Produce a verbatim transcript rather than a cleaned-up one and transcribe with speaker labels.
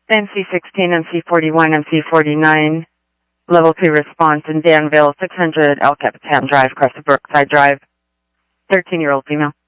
Speaker 1: M C sixteen, M C forty-one, M C forty-nine. Level two response in Danville, six hundred El Capitan Drive, across the Brookside Drive. thirteen-year-old female.